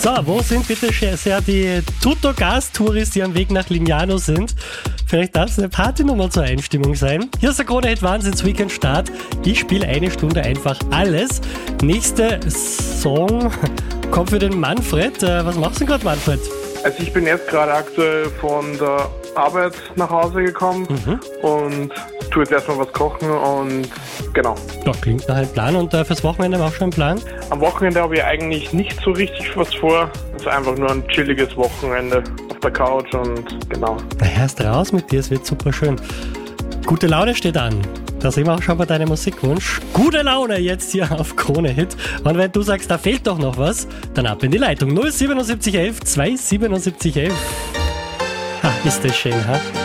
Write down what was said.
So, wo sind bitte sehr die Tutto-Gas-Touris, die am Weg nach Lignano sind? Vielleicht darf es eine Partynummer zur Einstimmung sein. Hier ist der Krone-Hit Wahnsinns-Weekend-Start. Ich spiele eine Stunde einfach alles. Nächste Song kommt für den Manfred. Was machst du denn gerade, Manfred? Also ich bin jetzt gerade aktuell von der Arbeit nach Hause gekommen und tue jetzt erstmal was kochen und genau. Ja, klingt nach einem Plan. Und fürs Wochenende auch schon einen Plan? Am Wochenende habe ich eigentlich nicht so richtig was vor. Es ist einfach nur ein chilliges Wochenende auf der Couch und genau. Na, erst raus mit dir, es wird super schön. Gute Laune steht an. Da sehen wir auch schon bei deinem Musikwunsch. Gute Laune jetzt hier auf Krone-Hit. Und wenn du sagst, da fehlt doch noch was, dann ab in die Leitung 07711 27711. Ha, ist das schön, ha?